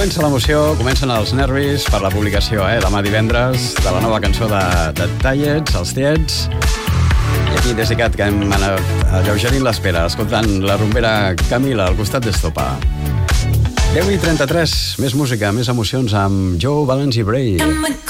Comença l'emoció, comencen els nervis per la publicació, demà divendres, de la nova cançó de Tallets, els Tiets. I aquí des d'ICAT que hem anat alleugerint l'espera, escoltant la rumbera Camila al costat d'Estopa. 10:33, més música, més emocions amb Joe Valens i Bray.